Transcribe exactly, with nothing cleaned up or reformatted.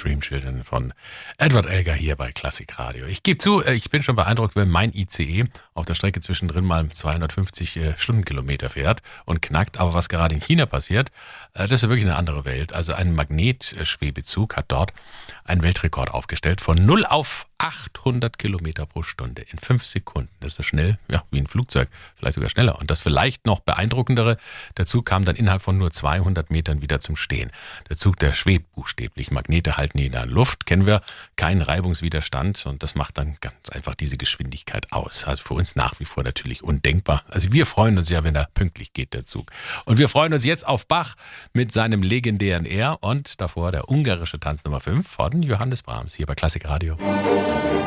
Dream Children von Edward Elgar hier bei Klassik Radio. Ich gebe zu, ich bin schon beeindruckt, wenn mein I C E auf der Strecke zwischendrin mal zweihundertfünfzig Stundenkilometer fährt und knackt. Aber was gerade in China passiert, das ist wirklich eine andere Welt. Also ein Magnetschwebezug hat dort einen Weltrekord aufgestellt von null auf achthundert Kilometer pro Stunde in fünf Sekunden. Das ist so schnell, ja, wie ein Flugzeug, vielleicht sogar schneller. Und das vielleicht noch beeindruckendere, der Zug kam dann innerhalb von nur zweihundert Metern wieder zum Stehen. Der Zug, der schwebt buchstäblich. Magnete halten ihn in der Luft, kennen wir, keinen Reibungswiderstand und das macht dann ganz einfach diese Geschwindigkeit aus. Also für uns nach wie vor natürlich undenkbar. Also wir freuen uns ja, wenn er pünktlich geht, der Zug. Und wir freuen uns jetzt auf Bach mit seinem legendären R und davor der ungarische Tanz Nummer fünf von Johannes Brahms hier bei Klassik Radio.